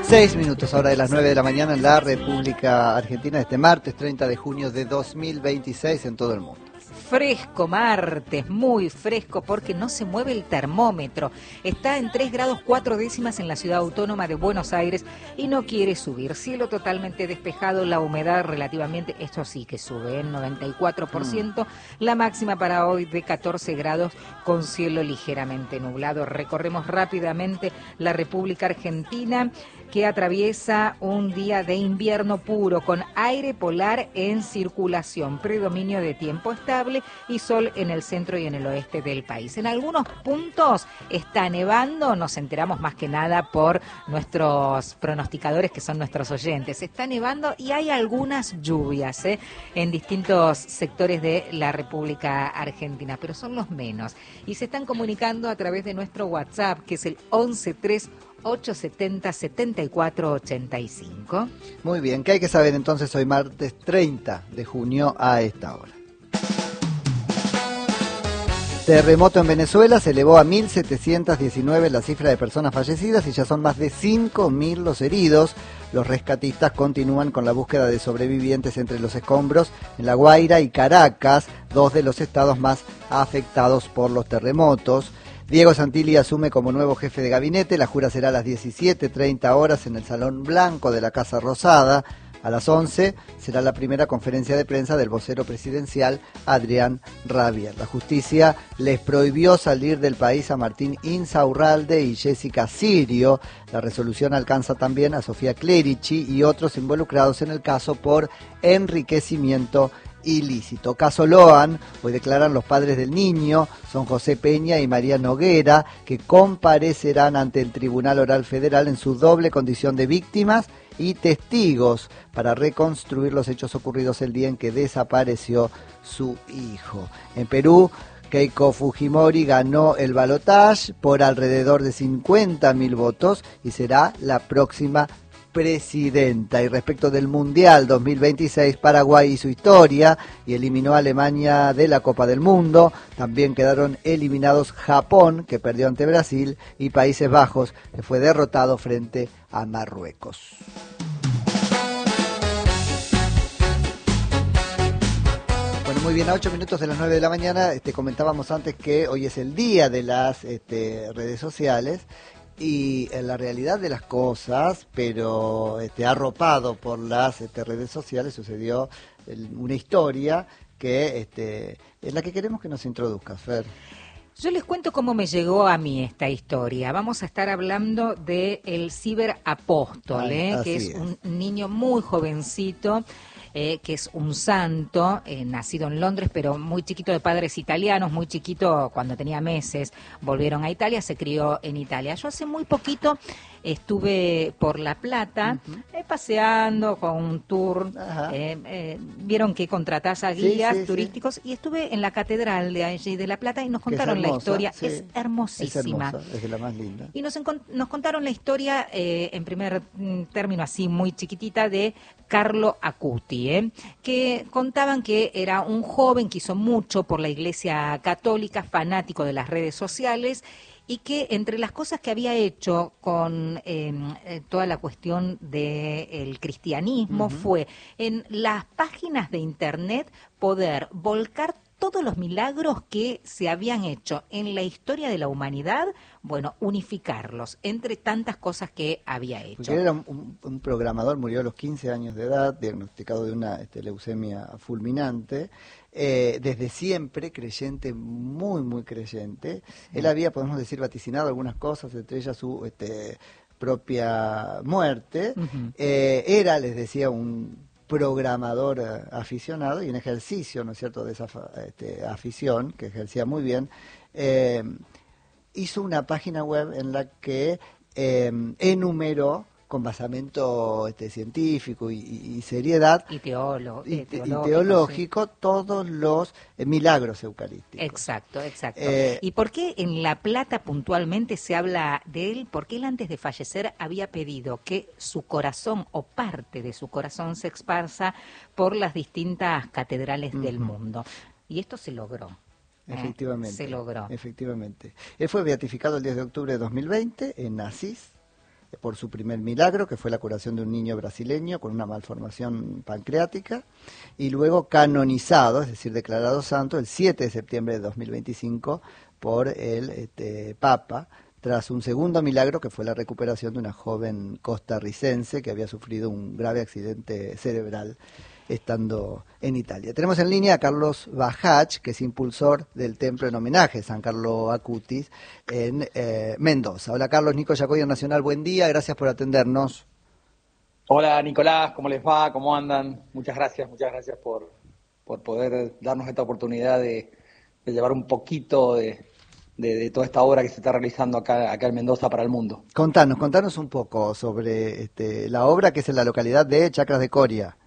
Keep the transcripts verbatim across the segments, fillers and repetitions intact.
Seis minutos ahora de las nueve de la mañana en la República Argentina, este martes treinta de junio de dos mil veintiséis en todo el mundo. Fresco martes, muy fresco porque no se mueve el termómetro. Está en tres grados cuatro décimas en la ciudad autónoma de Buenos Aires y no quiere subir. Cielo totalmente despejado, la humedad relativamente, esto sí que sube, en noventa y cuatro por ciento. Mm. La máxima para hoy de catorce grados con cielo ligeramente nublado. Recorremos rápidamente la República Argentina, que atraviesa un día de invierno puro con aire polar en circulación, predominio de tiempo estable y sol en el centro y en el oeste del país. En algunos puntos está nevando, nos enteramos más que nada por nuestros pronosticadores, que son nuestros oyentes. Está nevando y hay algunas lluvias ¿eh? en distintos sectores de la República Argentina, pero son los menos. Y se están comunicando a través de nuestro WhatsApp, que es el once tres ocho setenta setenta y cuatro ochenta y cinco. Muy bien, ¿qué hay que saber entonces hoy martes treinta de junio a esta hora? Terremoto en Venezuela, se elevó a mil setecientos diecinueve la cifra de personas fallecidas y ya son más de cinco mil los heridos. Los rescatistas continúan con la búsqueda de sobrevivientes entre los escombros en La Guaira y Caracas, dos de los estados más afectados por los terremotos. Diego Santilli asume como nuevo jefe de gabinete. La jura será a las diecisiete treinta horas en el Salón Blanco de la Casa Rosada. A las once será la primera conferencia de prensa del vocero presidencial Adrián Rabier. La justicia les prohibió salir del país a Martín Insaurralde y Jessica Sirio. La resolución alcanza también a Sofía Clerici y otros involucrados en el caso por enriquecimiento ilícito. Caso Loan, hoy declaran los padres del niño, son José Peña y María Noguera, que comparecerán ante el Tribunal Oral Federal en su doble condición de víctimas y testigos para reconstruir los hechos ocurridos el día en que desapareció su hijo. En Perú, Keiko Fujimori ganó el balotaje por alrededor de cincuenta mil votos y será la próxima presidenta. Y respecto del Mundial dos mil veintiséis, Paraguay hizo historia y eliminó a Alemania de la Copa del Mundo. También quedaron eliminados Japón, que perdió ante Brasil, y Países Bajos, que fue derrotado frente a Marruecos. Bueno, muy bien, a ocho minutos de las nueve de la mañana, este, comentábamos antes que hoy es el día de las este, redes sociales. Y en la realidad de las cosas, pero este, arropado por las este, redes sociales, sucedió el, una historia que este, es la que queremos que nos introduzcas, Fer. Yo les cuento cómo me llegó a mí esta historia. Vamos a estar hablando de el ciberapóstol, ¿eh? que es, es un niño muy jovencito, Eh, que es un santo, eh, nacido en Londres, pero muy chiquito, de padres italianos, muy chiquito, cuando tenía meses, volvieron a Italia, se crió en Italia. Yo hace muy poquito estuve por La Plata, uh-huh. eh, paseando con un tour, eh, eh, vieron que contratás a guías sí, sí, turísticos, sí. y estuve en la catedral de allí de La Plata y nos contaron hermosa, la historia, sí. es hermosísima. Es hermosa, es de la más linda. Y nos, nos contaron la historia, eh, en primer término así, muy chiquitita, de Carlo Acuti, ¿eh? que contaban que era un joven que hizo mucho por la Iglesia Católica, fanático de las redes sociales, y que entre las cosas que había hecho con eh, eh, toda la cuestión del cristianismo uh-huh. fue en las páginas de internet poder volcar todos los milagros que se habían hecho en la historia de la humanidad, bueno, unificarlos entre tantas cosas que había hecho. Porque era un, un programador, murió a los quince años de edad, diagnosticado de una este, leucemia fulminante, eh, desde siempre creyente, muy, muy creyente. Sí. Él había, podemos decir, vaticinado algunas cosas, entre ellas su este, propia muerte. Uh-huh. Eh, era, les decía, un programador uh, aficionado y en ejercicio, ¿no es cierto?, de esa este, afición, que ejercía muy bien, eh, hizo una página web en la que eh, enumeró con basamento este, científico y, y, y seriedad y, teolo, y, eh, teológico, y teológico sí. todos los eh, milagros eucarísticos. Exacto, exacto. Eh, ¿Y por qué en La Plata puntualmente se habla de él? Porque él antes de fallecer había pedido que su corazón o parte de su corazón se esparza por las distintas catedrales uh-huh. del mundo. Y esto se logró. Efectivamente. Eh, se logró. Efectivamente. Él fue beatificado el diez de octubre de dos mil veinte en Asís. por su primer milagro, que fue la curación de un niño brasileño con una malformación pancreática, y luego canonizado, es decir, declarado santo el siete de septiembre de dos mil veinticinco por el este, Papa, tras un segundo milagro que fue la recuperación de una joven costarricense que había sufrido un grave accidente cerebral estando en Italia. Tenemos en línea a Carlos Bajach, que es impulsor del templo en homenaje a San Carlo Acutis en eh, Mendoza. Hola Carlos, Nico Yacoya Nacional, buen día, gracias por atendernos. Hola Nicolás, ¿cómo les va? ¿Cómo andan? Muchas gracias, muchas gracias por, por poder darnos esta oportunidad de, de llevar un poquito de, de, de toda esta obra que se está realizando acá, acá en Mendoza para el mundo. Contanos, contanos un poco sobre este, la obra que es en la localidad de Chacras de Coria.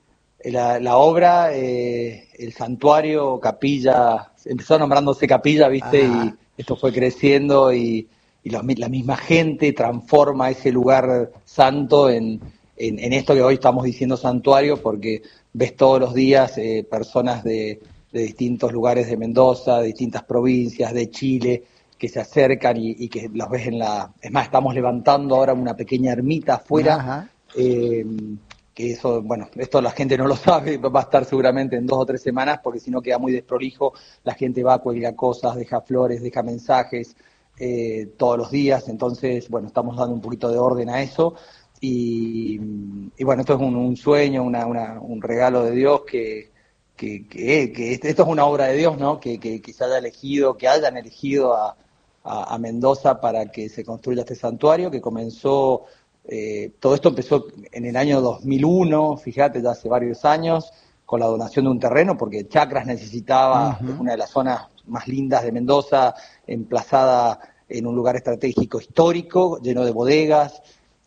La, la obra, eh, el santuario, capilla, empezó nombrándose capilla, ¿viste? Ajá. Y esto fue creciendo y, y la, la misma gente transforma ese lugar santo en, en, en esto que hoy estamos diciendo santuario, porque ves todos los días eh, personas de, de distintos lugares de Mendoza, de distintas provincias, de Chile, que se acercan y, y que los ves en la... Es más, estamos levantando ahora una pequeña ermita afuera, eh, que eso, bueno, esto la gente no lo sabe, va a estar seguramente en dos o tres semanas, porque si no queda muy desprolijo, la gente va, cuelga cosas, deja flores, deja mensajes eh, todos los días, entonces, bueno, estamos dando un poquito de orden a eso, y, y bueno, esto es un, un sueño, una, una, un regalo de Dios, que, que, que, que esto es una obra de Dios, ¿no?, que, que, que se haya elegido, que hayan elegido a, a, a Mendoza para que se construya este santuario, que comenzó... Eh, todo esto empezó en el año dos mil uno, fíjate, ya hace varios años, con la donación de un terreno, porque Chacras necesitaba, uh-huh. es una de las zonas más lindas de Mendoza, emplazada en un lugar estratégico histórico, lleno de bodegas,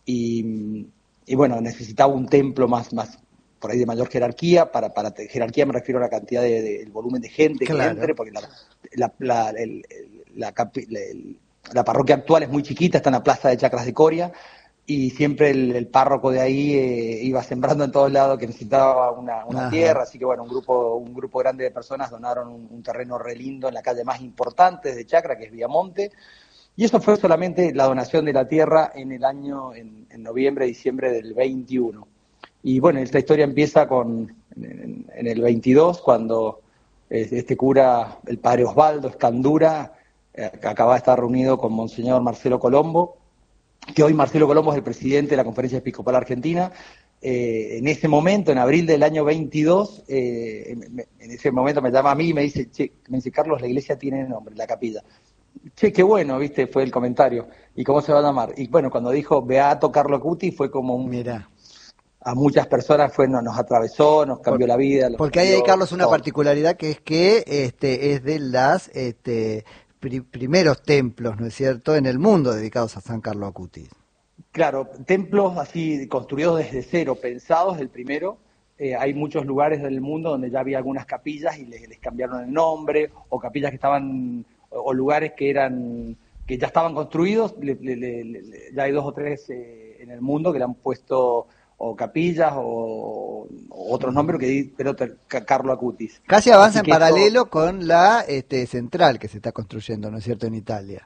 y, y bueno, necesitaba un templo más, más por ahí de mayor jerarquía, para, para jerarquía me refiero a la cantidad de, de el volumen de gente claro. que entre, porque la, la, la, el, la, la, el, la parroquia actual es muy chiquita, está en la plaza de Chacras de Coria, y siempre el, el párroco de ahí eh, iba sembrando en todos lados que necesitaba una, una tierra, así que bueno, un grupo un grupo grande de personas donaron un, un terreno re lindo en la calle más importante de Chacra, que es Viamonte, y eso fue solamente la donación de la tierra en el año, en, en noviembre, diciembre del veintiuno. Y bueno, esta historia empieza con en, en el veintidós, cuando este cura, el padre Osvaldo Escandura, eh, acaba de estar reunido con Monseñor Marcelo Colombo, que hoy Marcelo Colombo es el presidente de la Conferencia Episcopal Argentina. Eh, en ese momento, en abril del año veintidós, eh, en, en ese momento me llama a mí y me dice, che, me dice, Carlos, la iglesia tiene nombre, la capilla. Che, qué bueno, viste, fue el comentario. ¿Y cómo se va a llamar? Y bueno, cuando dijo Beato Carlo Acutis fue como un... Mira. A muchas personas fue, nos, nos atravesó, nos cambió Por, la vida. Porque hay ahí, Carlos, una todo. particularidad que es que este es de las... este primeros templos, ¿no es cierto?, en el mundo dedicados a San Carlo Acutis. Claro, templos así construidos desde cero, pensados, el primero. Eh, hay muchos lugares del mundo donde ya había algunas capillas y les, les cambiaron el nombre, o capillas que estaban, o, o lugares que eran que ya estaban construidos, le, le, le, le, ya hay dos o tres eh, en el mundo que le han puesto o capillas o, o otros nombres que pero Carlo Acutis. Casi avanza en paralelo esto, con la este, central que se está construyendo, ¿no es cierto?, en Italia.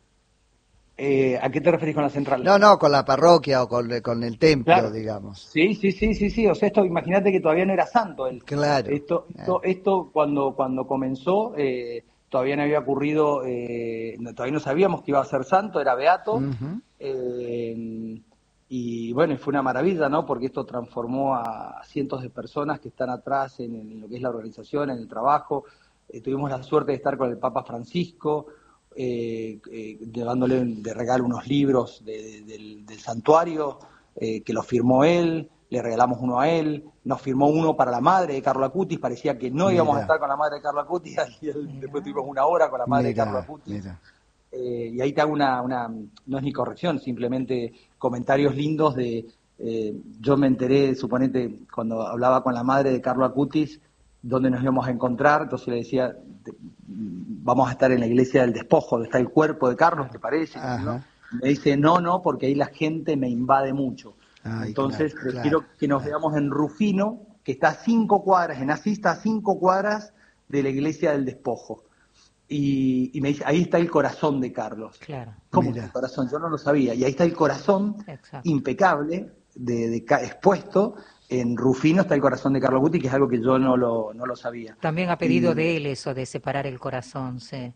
Eh, ¿A qué te referís con la central? No, no, con la parroquia o con, con el templo, claro. digamos. Sí, sí, sí, sí, sí. O sea, esto, imagínate que todavía no era santo él. Claro. Esto, esto, esto cuando, cuando comenzó, eh, todavía no había ocurrido, eh, todavía no sabíamos que iba a ser santo, era beato. Uh-huh. Eh, Y bueno, fue una maravilla, ¿no? Porque esto transformó a cientos de personas que están atrás en, en lo que es la organización, en el trabajo. Eh, tuvimos la suerte de estar con el Papa Francisco, eh, eh, llevándole de regalo unos libros de, de, del, del santuario, eh, que los firmó él, le regalamos uno a él, nos firmó uno para la madre de Carlo Acutis, parecía que no íbamos mira. a estar con la madre de Carlo Acutis, y él, después tuvimos una hora con la madre mira, de Carlo Acutis. Eh, y ahí te hago una, una, no es ni corrección, simplemente comentarios lindos de, eh, yo me enteré, suponete, cuando hablaba con la madre de Carlo Acutis, dónde nos íbamos a encontrar, entonces le decía, vamos a estar en la iglesia del despojo, donde está el cuerpo de Carlos, ¿te parece? ¿No? Me dice, no, no, porque ahí la gente me invade mucho. Ay, entonces, claro, prefiero claro, que nos claro. veamos en Rufino, que está a cinco cuadras, en Asís está a cinco cuadras de la iglesia del despojo. y, y me dice, ahí está el corazón de Carlos. Claro. ¿Cómo Mira. es el corazón? Yo no lo sabía. Y ahí está el corazón Exacto. impecable, de, de, expuesto. En Rufino está el corazón de Carlos Guti, que es algo que yo no lo, no lo sabía. También ha pedido y, de él eso, de separar el corazón, sí.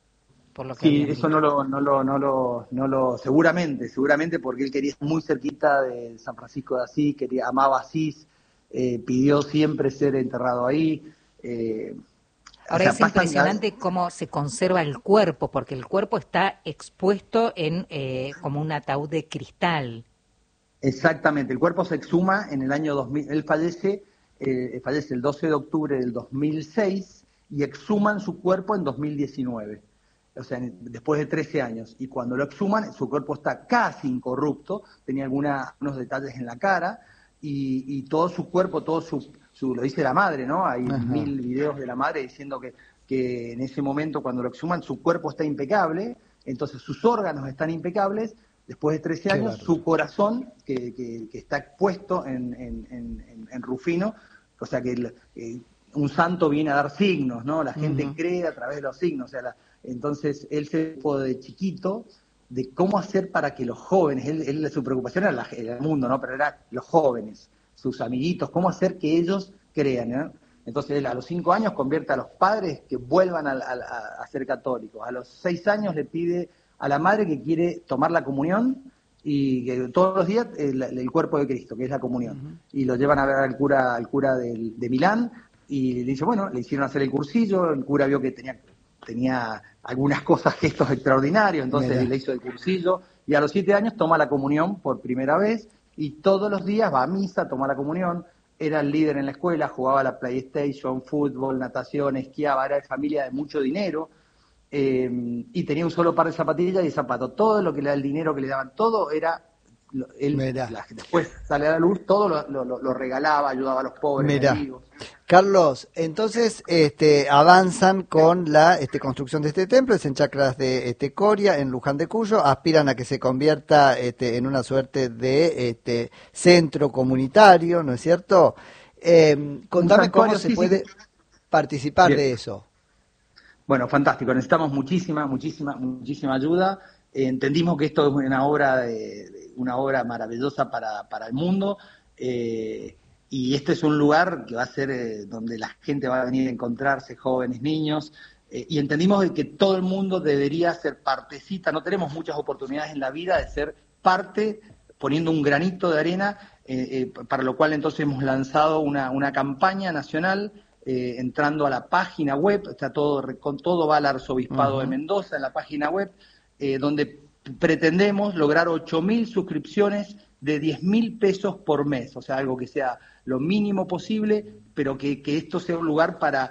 Por lo que sí, habían eso dicho. no lo, no lo, no lo, no lo, seguramente, seguramente porque él quería estar muy cerquita de San Francisco de Asís, quería, amaba Asís, eh, pidió siempre ser enterrado ahí. Eh, Ahora o sea, es pasan, impresionante cómo se conserva el cuerpo, porque el cuerpo está expuesto en eh, como un ataúd de cristal. Exactamente, el cuerpo se exhuma en el año dos mil, él fallece, eh, fallece el doce de octubre del dos mil seis y exhuman su cuerpo en dos mil diecinueve, o sea, después de trece años, y cuando lo exhuman, su cuerpo está casi incorrupto, tenía alguna, unos detalles en la cara, y, y todo su cuerpo, todo su, su, lo dice la madre, ¿no? Hay Ajá. mil videos de la madre diciendo que, que en ese momento cuando lo exhuman, su cuerpo está impecable, entonces sus órganos están impecables. Después de trece años, Qué su corazón, que, que, que está expuesto en, en, en, en Rufino, o sea que el, eh, un santo viene a dar signos, ¿no? La gente Uh-huh. cree a través de los signos. O sea, la, entonces él se ocupó de chiquito de cómo hacer para que los jóvenes, él, él su preocupación era, la, era el mundo, ¿no? Pero era los jóvenes, sus amiguitos, cómo hacer que ellos crean, ¿no? Entonces él a los cinco años convierte a los padres que vuelvan a, a, a ser católicos. A los seis años le pide a la madre que quiere tomar la comunión y que todos los días el, el cuerpo de Cristo, que es la comunión. Uh-huh. Y lo llevan a ver al cura, al cura de, de Milán y le dice, bueno, le hicieron hacer el cursillo, el cura vio que tenía, tenía algunas cosas, gestos extraordinarios, entonces Mira. le hizo el cursillo y a los siete años toma la comunión por primera vez y todos los días va a misa, toma la comunión, era el líder en la escuela, jugaba a la PlayStation, fútbol, natación, esquiaba, era de familia de mucho dinero. Eh, y tenía un solo par de zapatillas y zapatos. Todo lo que le da el dinero que le daban, todo era él, la, después sale a la luz, todo lo, lo, lo regalaba, ayudaba a los pobres, Mirá. amigos. Carlos, entonces este, avanzan con la este, construcción de este templo, es en Chacras de este, Coria, en Luján de Cuyo, aspiran a que se convierta este, en una suerte de este, centro comunitario, ¿no es cierto? Eh, contame cómo se sí, puede sí. participar Bien. de eso. Bueno, fantástico. Necesitamos muchísima, muchísima, muchísima ayuda. Eh, entendimos que esto es una obra, de, de, una obra maravillosa para, para el mundo. Eh, y este es un lugar que va a ser eh, donde la gente va a venir a encontrarse, jóvenes, niños. Eh, y entendimos que todo el mundo debería ser partecita. No tenemos muchas oportunidades en la vida de ser parte, poniendo un granito de arena, eh, eh, para lo cual entonces hemos lanzado una, una campaña nacional. Eh, entrando a la página web, está todo, con todo va al Arzobispado uh-huh. de Mendoza en la página web, eh, donde pretendemos lograr ocho mil suscripciones de diez mil pesos por mes, o sea, algo que sea lo mínimo posible, pero que, que esto sea un lugar para,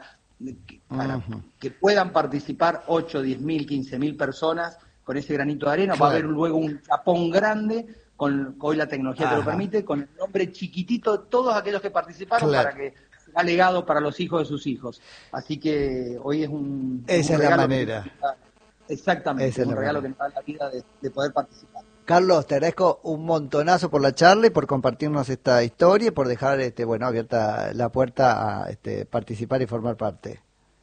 para uh-huh. que puedan participar ocho, diez mil, quince mil personas con ese granito de arena. Claro. Va a haber luego un chapón grande, con hoy la tecnología Ajá. te lo permite, con el nombre chiquitito de todos aquellos que participaron claro. para que ha legado para los hijos de sus hijos. Así que hoy es un, Esa un es la manera. Que, exactamente, Esa es un es regalo manera. que nos da la vida de, de poder participar. Carlos, te agradezco un montonazo por la charla y por compartirnos esta historia y por dejar este, bueno, abierta la puerta a este, participar y formar parte.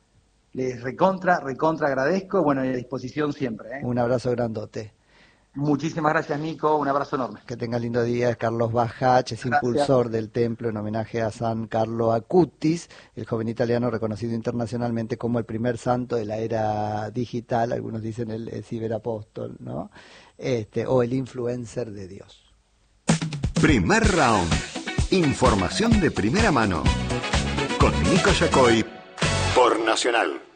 Les recontra, recontra agradezco, bueno, y a disposición siempre. ¿eh? Un abrazo grandote. Muchísimas gracias, Nico. Un abrazo enorme. Que tenga lindo día. Es Carlos Bajach, es gracias. Impulsor del templo en homenaje a San Carlo Acutis, el joven italiano reconocido internacionalmente como el primer santo de la era digital. Algunos dicen el, el ciberapóstol, ¿no? Este, o el influencer de Dios. Primer round. Información de primera mano. Con Nico Yacoy por Nacional.